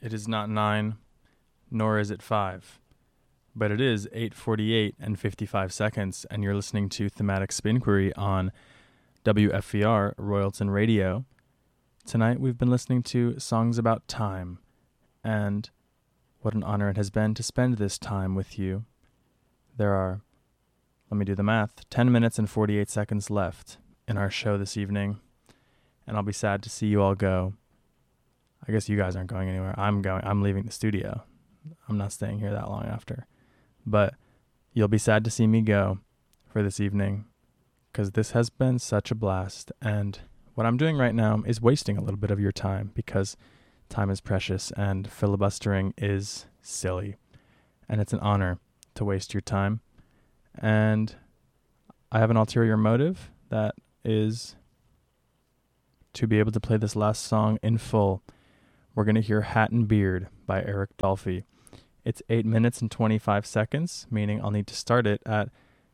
It is not 9, nor is it 5, but it is 8:48 and 55 seconds, and you're listening to Thematic Spinquiry on WFVR, Royalton Radio. Tonight we've been listening to songs about time, and what an honor it has been to spend this time with you. There are, let me do the math, 10 minutes and 48 seconds left in our show this evening, and I'll be sad to see you all go. I guess you guys aren't going anywhere. I'm leaving the studio. I'm not staying here that long after. But you'll be sad to see me go for this evening, because this has been such a blast. And what I'm doing right now is wasting a little bit of your time, because time is precious and filibustering is silly. And it's an honor to waste your time. And I have an ulterior motive that is to be able to play this last song in full. We're going to hear Hat and Beard by Eric Dolphy. It's 8 minutes and 25 seconds, meaning I'll need to start it at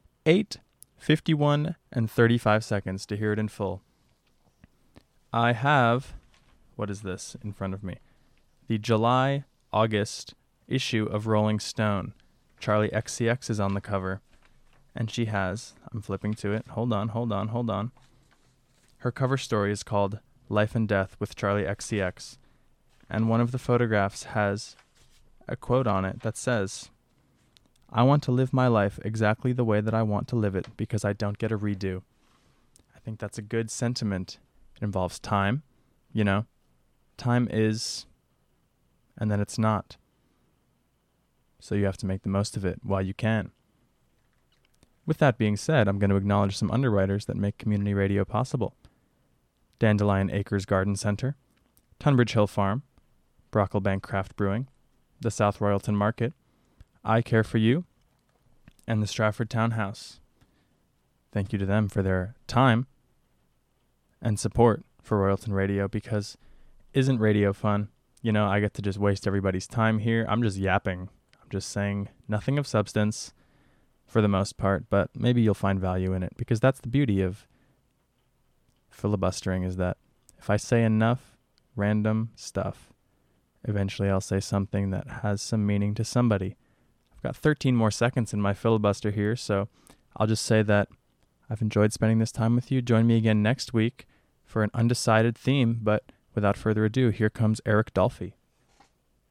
8:51 and 35 seconds to hear it in full. I have, what is this in front of me? The July-August issue of Rolling Stone. Charlie XCX is on the cover, and she has, I'm flipping to it, hold on. Her cover story is called Life and Death with Charlie XCX. And one of the photographs has a quote on it that says, "I want to live my life exactly the way that I want to live it because I don't get a redo." I think that's a good sentiment. It involves time, you know. Time is, and then it's not. So you have to make the most of it while you can. With that being said, I'm going to acknowledge some underwriters that make community radio possible. Dandelion Acres Garden Center, Tunbridge Hill Farm, Brocklebank Craft Brewing, the South Royalton Market, I Care For You, and the Stratford Town House. Thank you to them for their time and support for Royalton Radio, because isn't radio fun? You know, I get to just waste everybody's time here. I'm just yapping. I'm just saying nothing of substance for the most part, but maybe you'll find value in it, because that's the beauty of filibustering, is that if I say enough random stuff, eventually I'll say something that has some meaning to somebody. I've got 13 more seconds in my filibuster here, so I'll just say that I've enjoyed spending this time with you. Join me again next week for an undecided theme, but without further ado, here comes Eric Dolphy.